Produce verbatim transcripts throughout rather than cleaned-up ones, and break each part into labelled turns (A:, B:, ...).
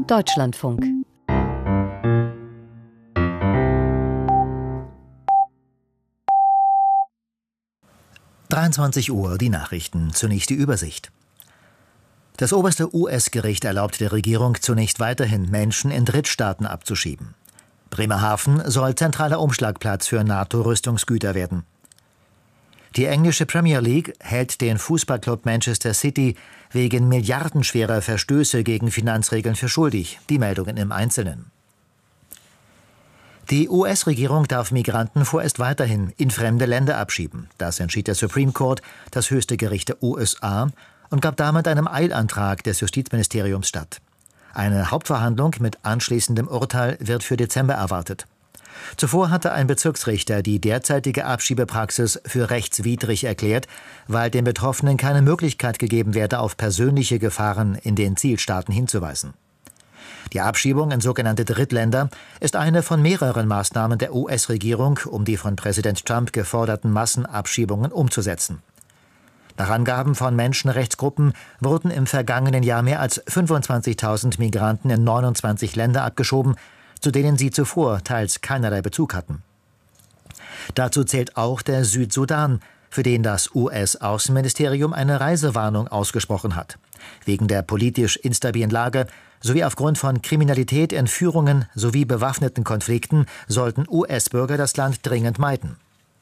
A: Deutschlandfunk.
B: dreiundzwanzig Uhr, die Nachrichten, zunächst die Übersicht. Das oberste U S-Gericht erlaubt der Regierung zunächst weiterhin, Menschen in Drittstaaten abzuschieben. Bremerhaven soll zentraler Umschlagplatz für NATO-Rüstungsgüter werden. Die englische Premier League hält den Fußballclub Manchester City wegen milliardenschwerer Verstöße gegen Finanzregeln für schuldig. Die Meldungen im Einzelnen. Die U S-Regierung darf Migranten vorerst weiterhin in fremde Länder abschieben. Das entschied der Supreme Court, das höchste Gericht der U S A, und gab damit einem Eilantrag des Justizministeriums statt. Eine Hauptverhandlung mit anschließendem Urteil wird für Dezember erwartet. Zuvor hatte ein Bezirksrichter die derzeitige Abschiebepraxis für rechtswidrig erklärt, weil den Betroffenen keine Möglichkeit gegeben werde, auf persönliche Gefahren in den Zielstaaten hinzuweisen. Die Abschiebung in sogenannte Drittländer ist eine von mehreren Maßnahmen der U S-Regierung, um die von Präsident Trump geforderten Massenabschiebungen umzusetzen. Nach Angaben von Menschenrechtsgruppen wurden im vergangenen Jahr mehr als fünfundzwanzigtausend Migranten in neunundzwanzig Länder abgeschoben, zu denen sie zuvor teils keinerlei Bezug hatten. Dazu zählt auch der Südsudan, für den das U S-Außenministerium eine Reisewarnung ausgesprochen hat. Wegen der politisch instabilen Lage sowie aufgrund von Kriminalität, Entführungen sowie bewaffneten Konflikten sollten U S-Bürger das Land dringend meiden.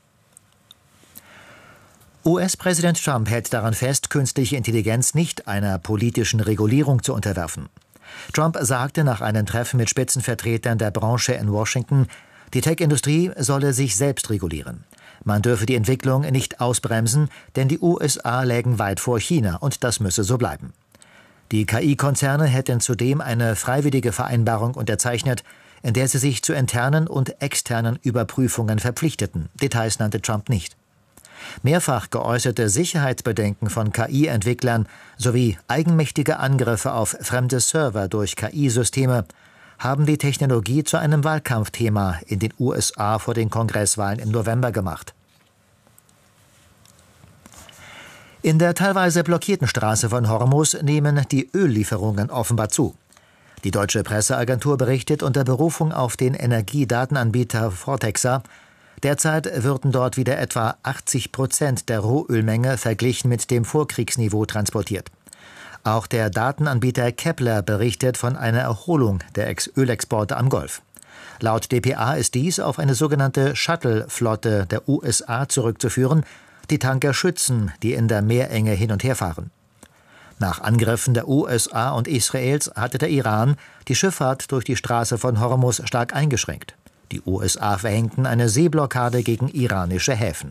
B: U S-Präsident Trump hält daran fest, künstliche Intelligenz nicht einer politischen Regulierung zu unterwerfen. Trump sagte nach einem Treffen mit Spitzenvertretern der Branche in Washington, die Tech-Industrie solle sich selbst regulieren. Man dürfe die Entwicklung nicht ausbremsen, denn die U S A lägen weit vor China und das müsse so bleiben. Die K I-Konzerne hätten zudem eine freiwillige Vereinbarung unterzeichnet, in der sie sich zu internen und externen Überprüfungen verpflichteten. Details nannte Trump nicht. Mehrfach geäußerte Sicherheitsbedenken von K I-Entwicklern sowie eigenmächtige Angriffe auf fremde Server durch K I-Systeme haben die Technologie zu einem Wahlkampfthema in den U S A vor den Kongresswahlen im November gemacht. In der teilweise blockierten Straße von Hormuz nehmen die Öllieferungen offenbar zu. Die deutsche Presseagentur berichtet unter Berufung auf den Energiedatenanbieter Vortexa, derzeit würden dort wieder etwa achtzig Prozent der Rohölmenge verglichen mit dem Vorkriegsniveau transportiert. Auch der Datenanbieter Kepler berichtet von einer Erholung der Ölexporte am Golf. Laut D P A ist dies auf eine sogenannte Shuttle-Flotte der U S A zurückzuführen, die Tanker schützen, die in der Meerenge hin und her fahren. Nach Angriffen der U S A und Israels hatte der Iran die Schifffahrt durch die Straße von Hormuz stark eingeschränkt. Die U S A verhängten eine Seeblockade gegen iranische Häfen.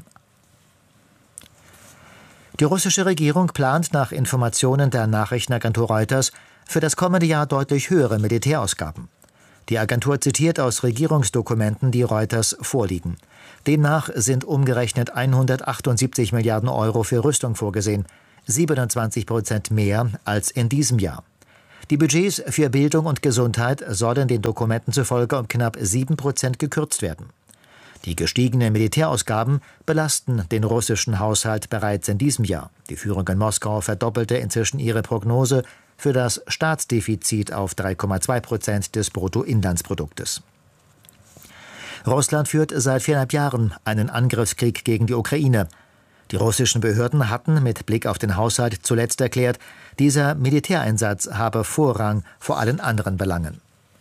B: Die russische Regierung plant nach Informationen der Nachrichtenagentur Reuters für das kommende Jahr deutlich höhere Militärausgaben. Die Agentur zitiert aus Regierungsdokumenten, die Reuters vorliegen. Demnach sind umgerechnet hundertachtundsiebzig Milliarden Euro für Rüstung vorgesehen, siebenundzwanzig Prozent mehr als in diesem Jahr. Die Budgets für Bildung und Gesundheit sollen den Dokumenten zufolge um knapp sieben Prozent gekürzt werden. Die gestiegenen Militärausgaben belasten den russischen Haushalt bereits in diesem Jahr. Die Führung in Moskau verdoppelte inzwischen ihre Prognose für das Staatsdefizit auf drei Komma zwei Prozent des Bruttoinlandsproduktes. Russland führt seit viereinhalb Jahren einen Angriffskrieg gegen die Ukraine. Die russischen Behörden hatten mit Blick auf den Haushalt zuletzt erklärt, dieser Militäreinsatz habe Vorrang vor allen anderen Belangen.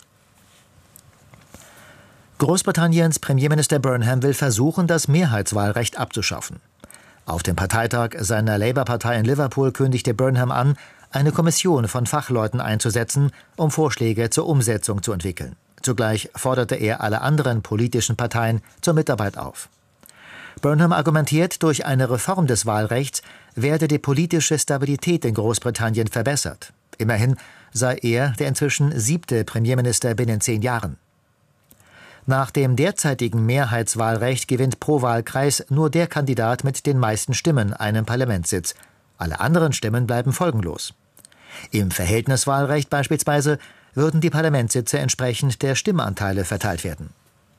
B: Großbritanniens Premierminister Burnham will versuchen, das Mehrheitswahlrecht abzuschaffen. Auf dem Parteitag seiner Labour-Partei in Liverpool kündigte Burnham an, eine Kommission von Fachleuten einzusetzen, um Vorschläge zur Umsetzung zu entwickeln. Zugleich forderte er alle anderen politischen Parteien zur Mitarbeit auf. Burnham argumentiert, durch eine Reform des Wahlrechts werde die politische Stabilität in Großbritannien verbessert. Immerhin sei er der inzwischen siebte Premierminister binnen zehn Jahren. Nach dem derzeitigen Mehrheitswahlrecht gewinnt pro Wahlkreis nur der Kandidat mit den meisten Stimmen einen Parlamentssitz. Alle anderen Stimmen bleiben folgenlos. Im Verhältniswahlrecht beispielsweise würden die Parlamentssitze entsprechend der Stimmanteile verteilt werden.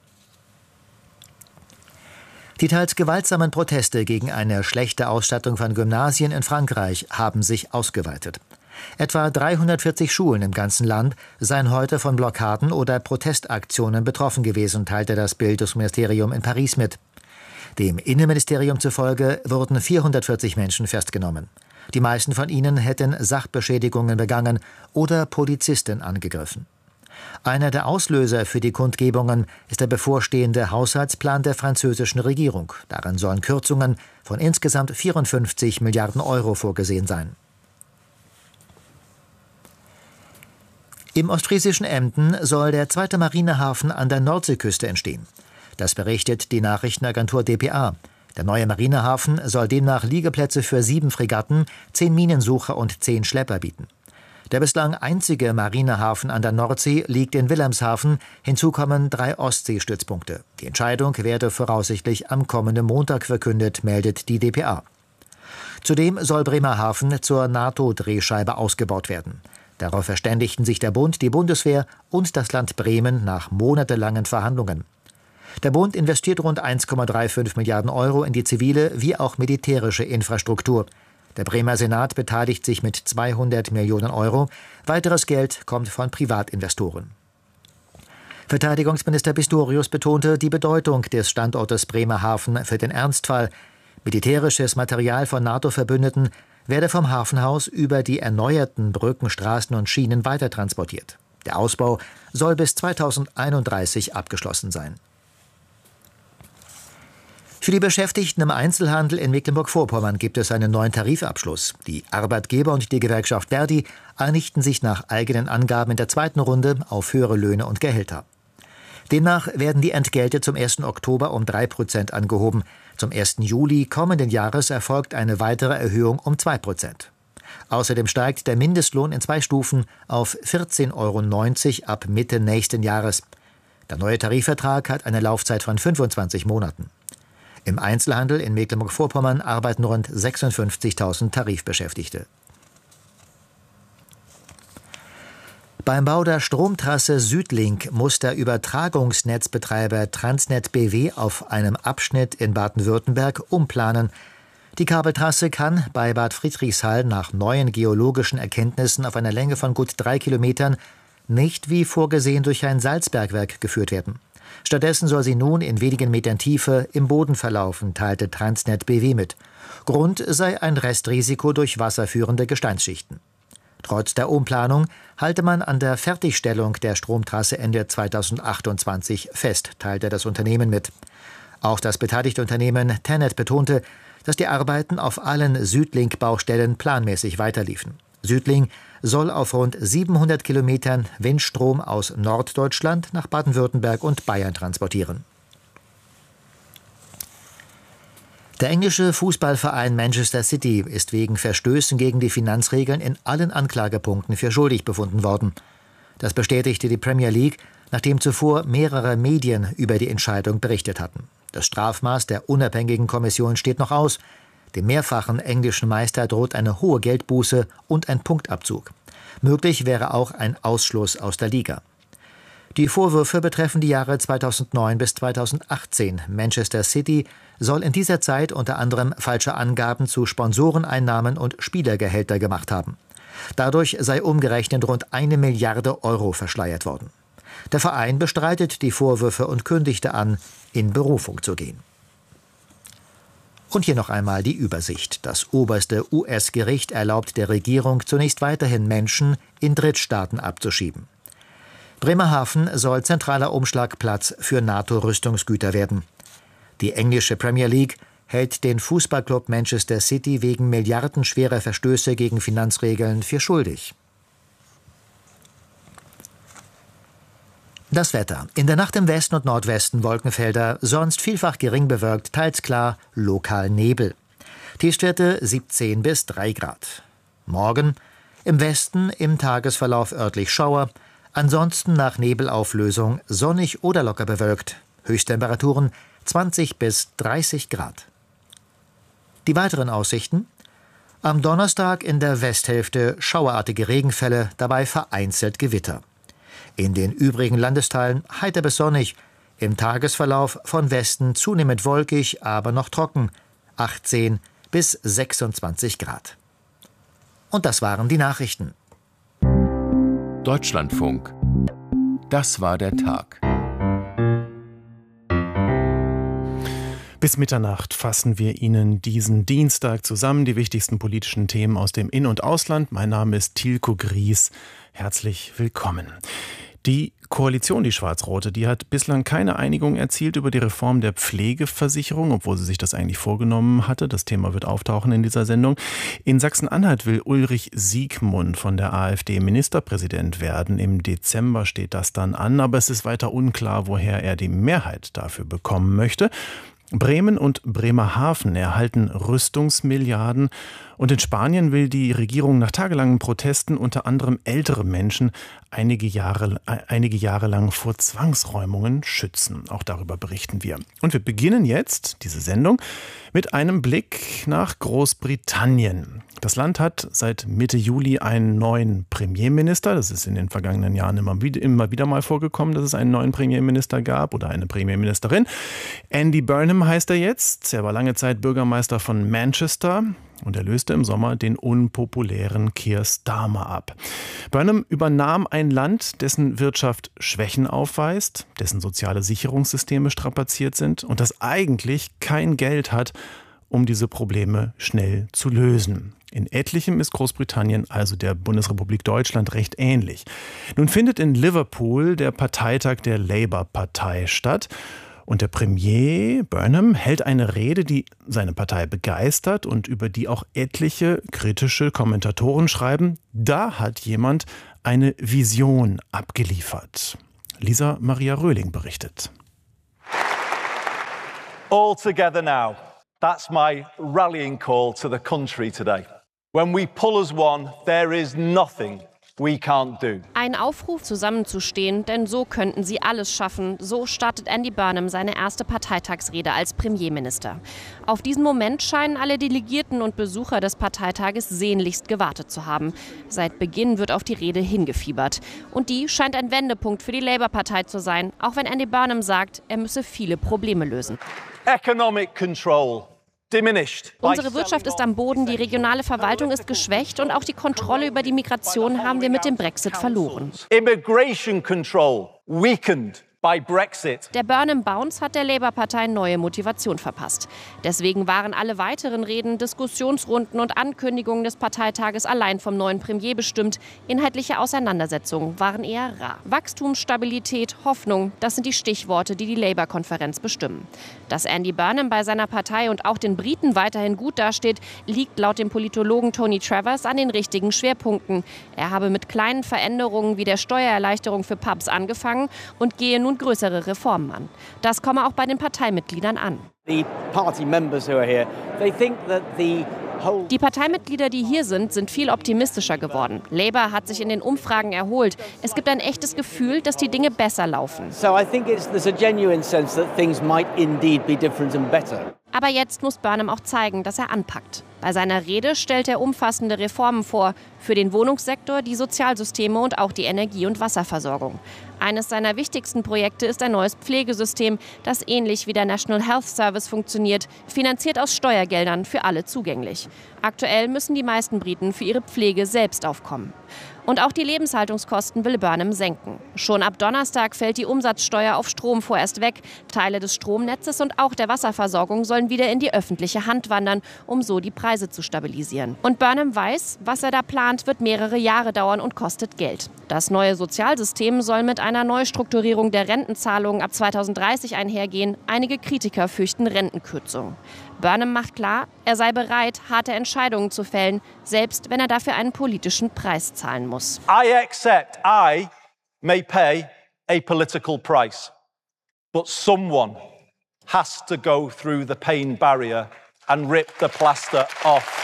B: Die teils gewaltsamen Proteste gegen eine schlechte Ausstattung von Gymnasien in Frankreich haben sich ausgeweitet. Etwa dreihundertvierzig Schulen im ganzen Land seien heute von Blockaden oder Protestaktionen betroffen gewesen, teilte das Bildungsministerium in Paris mit. Dem Innenministerium zufolge wurden vierhundertvierzig Menschen festgenommen. Die meisten von ihnen hätten Sachbeschädigungen begangen oder Polizisten angegriffen. Einer der Auslöser für die Kundgebungen ist der bevorstehende Haushaltsplan der französischen Regierung. Darin sollen Kürzungen von insgesamt vierundfünfzig Milliarden Euro vorgesehen sein. Im ostfriesischen Emden soll der zweite Marinehafen an der Nordseeküste entstehen. Das berichtet die Nachrichtenagentur D P A. Der neue Marinehafen soll demnach Liegeplätze für sieben Fregatten, zehn Minensucher und zehn Schlepper bieten. Der bislang einzige Marinehafen an der Nordsee liegt in Wilhelmshaven, hinzu kommen drei Ostseestützpunkte. Die Entscheidung werde voraussichtlich am kommenden Montag verkündet, meldet die D P A. Zudem soll Bremerhaven zur NATO-Drehscheibe ausgebaut werden. Darauf verständigten sich der Bund, die Bundeswehr und das Land Bremen nach monatelangen Verhandlungen. Der Bund investiert rund eins Komma fünfunddreißig Milliarden Euro in die zivile wie auch militärische Infrastruktur. Der Bremer Senat beteiligt sich mit zweihundert Millionen Euro. Weiteres Geld kommt von Privatinvestoren. Verteidigungsminister Pistorius betonte die Bedeutung des Standortes Bremerhaven für den Ernstfall. Militärisches Material von NATO-Verbündeten werde vom Hafenhaus über die erneuerten Brücken, Straßen und Schienen weitertransportiert. Der Ausbau soll bis zweitausendeinunddreißig abgeschlossen sein. Für die Beschäftigten im Einzelhandel in Mecklenburg-Vorpommern gibt es einen neuen Tarifabschluss. Die Arbeitgeber und die Gewerkschaft Verdi einigten sich nach eigenen Angaben in der zweiten Runde auf höhere Löhne und Gehälter. Demnach werden die Entgelte zum ersten Oktober um drei Prozent angehoben. Zum ersten Juli kommenden Jahres erfolgt eine weitere Erhöhung um zwei Prozent. Außerdem steigt der Mindestlohn in zwei Stufen auf vierzehn Euro neunzig ab Mitte nächsten Jahres. Der neue Tarifvertrag hat eine Laufzeit von fünfundzwanzig Monaten. Im Einzelhandel in Mecklenburg-Vorpommern arbeiten rund sechsundfünfzigtausend Tarifbeschäftigte. Beim Bau der Stromtrasse Südlink muss der Übertragungsnetzbetreiber Transnet B W auf einem Abschnitt in Baden-Württemberg umplanen. Die Kabeltrasse kann bei Bad Friedrichshall nach neuen geologischen Erkenntnissen auf einer Länge von gut drei Kilometern nicht wie vorgesehen durch ein Salzbergwerk geführt werden. Stattdessen soll sie nun in wenigen Metern Tiefe im Boden verlaufen, teilte Transnet B W mit. Grund sei ein Restrisiko durch wasserführende Gesteinsschichten. Trotz der Umplanung halte man an der Fertigstellung der Stromtrasse Ende zweitausendachtundzwanzig fest, teilte das Unternehmen mit. Auch das beteiligte Unternehmen TenneT betonte, dass die Arbeiten auf allen Südlink-Baustellen planmäßig weiterliefen. Südlink soll auf rund siebenhundert Kilometern Windstrom aus Norddeutschland nach Baden-Württemberg und Bayern transportieren. Der englische Fußballverein Manchester City ist wegen Verstößen gegen die Finanzregeln in allen Anklagepunkten für schuldig befunden worden. Das bestätigte die Premier League, nachdem zuvor mehrere Medien über die Entscheidung berichtet hatten. Das Strafmaß der unabhängigen Kommission steht noch aus. Dem mehrfachen englischen Meister droht eine hohe Geldbuße und ein Punktabzug. Möglich wäre auch ein Ausschluss aus der Liga. Die Vorwürfe betreffen die Jahre zweitausendneun bis zweitausendachtzehn. Manchester City soll in dieser Zeit unter anderem falsche Angaben zu Sponsoreneinnahmen und Spielergehälter gemacht haben. Dadurch sei umgerechnet rund eine Milliarde Euro verschleiert worden. Der Verein bestreitet die Vorwürfe und kündigte an, in Berufung zu gehen. Und hier noch einmal die Übersicht. Das oberste U S-Gericht erlaubt der Regierung zunächst weiterhin Menschen in Drittstaaten abzuschieben. Bremerhaven soll zentraler Umschlagplatz für NATO-Rüstungsgüter werden. Die englische Premier League hält den Fußballclub Manchester City wegen milliardenschwerer Verstöße gegen Finanzregeln für schuldig. Das Wetter. In der Nacht im Westen und Nordwesten Wolkenfelder, sonst vielfach gering bewölkt, teils klar, lokal Nebel. Tiefstwerte siebzehn bis drei Grad. Morgen im Westen im Tagesverlauf örtlich Schauer, ansonsten nach Nebelauflösung sonnig oder locker bewölkt. Höchsttemperaturen zwanzig bis dreißig Grad. Die weiteren Aussichten? Am Donnerstag in der Westhälfte schauerartige Regenfälle, dabei vereinzelt Gewitter. In den übrigen Landesteilen heiter bis sonnig, im Tagesverlauf von Westen zunehmend wolkig, aber noch trocken, achtzehn bis sechsundzwanzig Grad. Und das waren die Nachrichten.
A: Deutschlandfunk. Das war der Tag.
C: Bis Mitternacht fassen wir Ihnen diesen Dienstag zusammen, die wichtigsten politischen Themen aus dem In- und Ausland. Mein Name ist Tilko Gries. Herzlich willkommen. Die Koalition, die schwarz-rote, die hat bislang keine Einigung erzielt über die Reform der Pflegeversicherung, obwohl sie sich das eigentlich vorgenommen hatte. Das Thema wird auftauchen in dieser Sendung. In Sachsen-Anhalt will Ulrich Siegmund von der AfD Ministerpräsident werden. Im Dezember steht das dann an, aber es ist weiter unklar, woher er die Mehrheit dafür bekommen möchte. Bremen und Bremerhaven erhalten Rüstungsmilliarden und in Spanien will die Regierung nach tagelangen Protesten unter anderem ältere Menschen einige Jahre, einige Jahre lang vor Zwangsräumungen schützen. Auch darüber berichten wir. Und wir beginnen jetzt diese Sendung mit einem Blick nach Großbritannien. Das Land hat seit Mitte Juli einen neuen Premierminister. Das ist in den vergangenen Jahren immer wieder, immer wieder mal vorgekommen, dass es einen neuen Premierminister gab oder eine Premierministerin. Andy Burnham heißt er jetzt. Er war lange Zeit Bürgermeister von Manchester und er löste im Sommer den unpopulären Keir Starmer ab. Burnham übernahm ein Land, dessen Wirtschaft Schwächen aufweist, dessen soziale Sicherungssysteme strapaziert sind und das eigentlich kein Geld hat, um diese Probleme schnell zu lösen. In etlichem ist Großbritannien, also der Bundesrepublik Deutschland, recht ähnlich. Nun findet in Liverpool der Parteitag der Labour-Partei statt. Und der Premier Burnham hält eine Rede, die seine Partei begeistert und über die auch etliche kritische Kommentatoren schreiben, da hat jemand eine Vision abgeliefert. Lisa Maria Röhling berichtet.
D: All together now. That's my rallying call to the country today. When we pull as one, there is nothing we can't do.
E: Ein Aufruf, zusammenzustehen, denn so könnten sie alles schaffen. So startet Andy Burnham seine erste Parteitagsrede als Premierminister. Auf diesen Moment scheinen alle Delegierten und Besucher des Parteitages sehnlichst gewartet zu haben. Seit Beginn wird auf die Rede hingefiebert. Und die scheint ein Wendepunkt für die Labour-Partei zu sein, auch wenn Andy Burnham sagt, er müsse viele Probleme lösen.
D: Economic control.
E: Unsere Wirtschaft ist am Boden, die regionale Verwaltung ist geschwächt und auch die Kontrolle über die Migration haben wir mit dem Brexit verloren.
D: Immigration control weakened by Brexit.
E: Der Burnham Bounce hat der Labour-Partei neue Motivation verpasst. Deswegen waren alle weiteren Reden, Diskussionsrunden und Ankündigungen des Parteitages allein vom neuen Premier bestimmt. Inhaltliche Auseinandersetzungen waren eher rar. Wachstum, Stabilität, Hoffnung, das sind die Stichworte, die die Labour-Konferenz bestimmen. Dass Andy Burnham bei seiner Partei und auch den Briten weiterhin gut dasteht, liegt laut dem Politologen Tony Travers an den richtigen Schwerpunkten. Er habe mit kleinen Veränderungen wie der Steuererleichterung für Pubs angefangen und gehe nun größere Reformen an. Das komme auch bei den Parteimitgliedern an.
F: The party members who are here, they think that the
E: Die Parteimitglieder, die hier sind, sind viel optimistischer geworden. Labour hat sich in den Umfragen erholt. Es gibt ein echtes Gefühl, dass die Dinge besser laufen.
F: So I think it's, there's a genuine sense that things might indeed be different and better.
E: Aber jetzt muss Burnham auch zeigen, dass er anpackt. Bei seiner Rede stellt er umfassende Reformen vor. Für den Wohnungssektor, die Sozialsysteme und auch die Energie- und Wasserversorgung. Eines seiner wichtigsten Projekte ist ein neues Pflegesystem, das ähnlich wie der National Health Service funktioniert, finanziert aus Steuergeldern, für alle zugänglich. Aktuell müssen die meisten Briten für ihre Pflege selbst aufkommen. Und auch die Lebenshaltungskosten will Burnham senken. Schon ab Donnerstag fällt die Umsatzsteuer auf Strom vorerst weg. Teile des Stromnetzes und auch der Wasserversorgung sollen wieder in die öffentliche Hand wandern, um so die Preise zu stabilisieren. Und Burnham weiß, was er da plant, wird mehrere Jahre dauern und kostet Geld. Das neue Sozialsystem soll mit einer Neustrukturierung der Rentenzahlungen ab zweitausenddreißig einhergehen. Einige Kritiker fürchten Rentenkürzungen. Burnham macht klar, er sei bereit, harte Entscheidungen zu fällen, selbst wenn er dafür einen politischen Preis zahlen muss.
D: I accept I may pay a political price, but someone has to go through the pain barrier and rip the plaster off.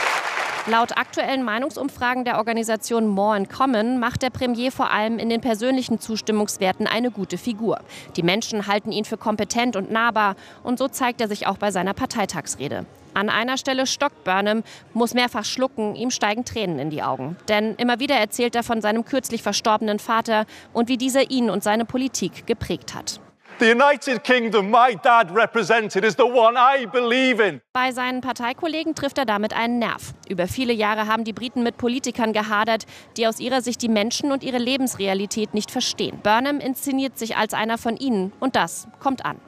E: Laut aktuellen Meinungsumfragen der Organisation More in Common macht der Premier vor allem in den persönlichen Zustimmungswerten eine gute Figur. Die Menschen halten ihn für kompetent und nahbar und so zeigt er sich auch bei seiner Parteitagsrede. An einer Stelle stockt Burnham, muss mehrfach schlucken, ihm steigen Tränen in die Augen. Denn immer wieder erzählt er von seinem kürzlich verstorbenen Vater und wie dieser ihn und seine Politik geprägt hat.
D: The United Kingdom my dad represented is the one I believe in.
E: Bei seinen Parteikollegen trifft er damit einen Nerv. Über viele Jahre haben die Briten mit Politikern gehadert, die aus ihrer Sicht die Menschen und ihre Lebensrealität nicht verstehen. Burnham inszeniert sich als einer von ihnen und das kommt an.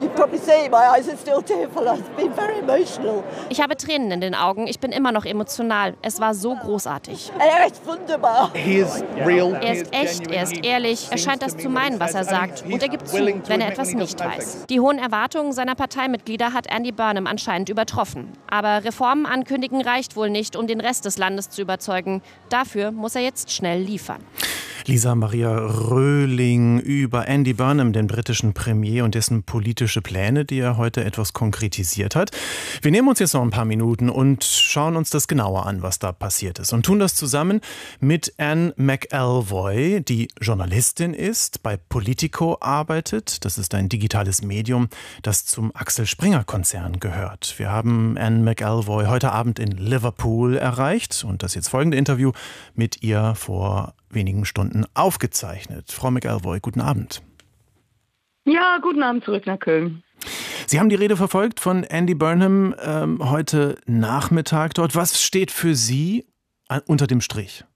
E: Ich habe Tränen in den Augen, ich bin immer noch emotional. Es war so großartig.
G: Er ist wunderbar.
E: Er ist echt, er ist ehrlich, er scheint das zu meinen, was er sagt. Und er gibt zu, wenn er etwas nicht weiß. Die hohen Erwartungen seiner Parteimitglieder hat Andy Burnham anscheinend übertroffen. Aber Reformen ankündigen reicht wohl nicht, um den Rest des Landes zu überzeugen. Dafür muss er jetzt schnell liefern.
C: Lisa Maria Röhling über Andy Burnham, den britischen Premier, und dessen politische Pläne, die er heute etwas konkretisiert hat. Wir nehmen uns jetzt noch ein paar Minuten und schauen uns das genauer an, was da passiert ist. Und tun das zusammen mit Anne McElvoy, die Journalistin ist, bei Politico arbeitet. Das ist ein digitales Medium, das zum Axel Springer-Konzern gehört. Wir haben Anne McElvoy heute Abend in Liverpool erreicht und das jetzt folgende Interview mit ihr vor wenigen Stunden aufgezeichnet. Frau McElvoy, guten Abend.
H: Ja, guten Abend zurück nach Köln.
C: Sie haben die Rede verfolgt von Andy Burnham ähm, heute Nachmittag dort. Was steht für Sie an, unter dem Strich?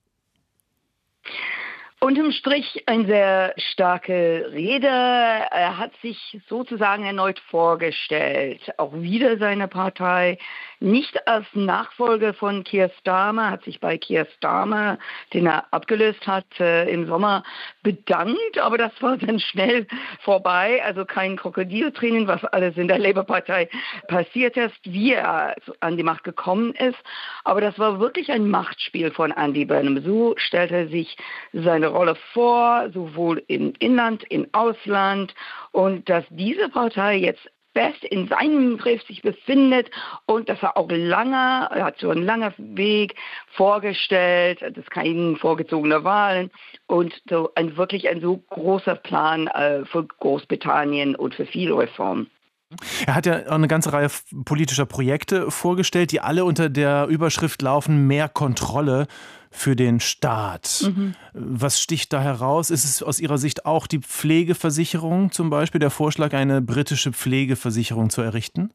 H: Unterm Strich eine sehr starke Rede. Er hat sich sozusagen erneut vorgestellt, auch wieder seine Partei, nicht als Nachfolger von Keir Starmer, hat sich bei Keir Starmer, den er abgelöst hat, äh, im Sommer bedankt, aber das war dann schnell vorbei, also kein Krokodiltränen, was alles in der Labour-Partei passiert ist, wie er an die Macht gekommen ist, aber das war wirklich ein Machtspiel von Andy Burnham. So stellt er sich seine Rolle vor, sowohl im Inland, im Ausland, und dass diese Partei jetzt fest in seinem Griff sich befindet und dass er auch lange, er hat so einen langen Weg vorgestellt, das ist keine vorgezogene Wahlen und so ein wirklich ein so großer Plan äh, für Großbritannien und für viele Reformen.
C: Er hat ja auch eine ganze Reihe politischer Projekte vorgestellt, die alle unter der Überschrift laufen: mehr Kontrolle für den Staat. Mhm. Was sticht da heraus? Ist es aus Ihrer Sicht auch die Pflegeversicherung, zum Beispiel der Vorschlag, eine britische Pflegeversicherung zu errichten?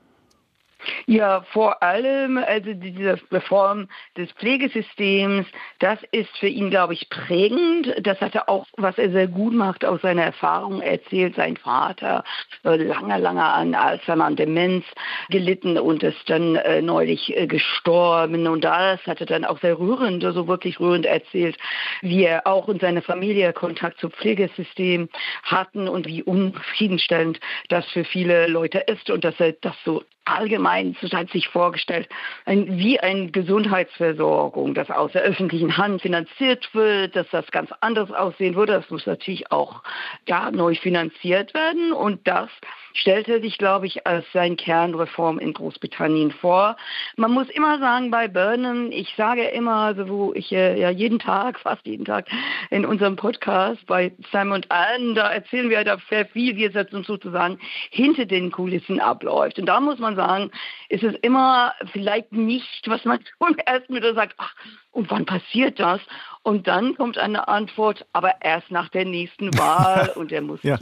H: Ja, vor allem also diese Reform des Pflegesystems, das ist für ihn, glaube ich, prägend. Das hat er auch, was er sehr gut macht, aus seiner Erfahrung erzählt. Sein Vater lange, lange an Alzheimer und Demenz gelitten und ist dann äh, neulich äh, gestorben. Und das hat er dann auch sehr rührend, also wirklich rührend erzählt, wie er auch und seine Familie Kontakt zum Pflegesystem hatten und wie unzufriedenstellend das für viele Leute ist und dass er das so allgemein hat sich vorgestellt, ein, wie eine Gesundheitsversorgung, das aus der öffentlichen Hand finanziert wird, dass das ganz anders aussehen würde. Das muss natürlich auch da neu finanziert werden und das stellt er sich, glaube ich, als sein Kernreform in Großbritannien vor. Man muss immer sagen, bei Burnham, ich sage immer, also wo ich äh, ja jeden Tag, fast jeden Tag in unserem Podcast bei Sam und Anne, da erzählen wir da sehr viel, wie es jetzt sozusagen hinter den Kulissen abläuft. Und da muss man sagen, ist es immer vielleicht nicht, was man zum ersten Mal sagt, ach, und wann passiert das? Und dann kommt eine Antwort, aber erst nach der nächsten Wahl und er muss
C: ja.
H: sich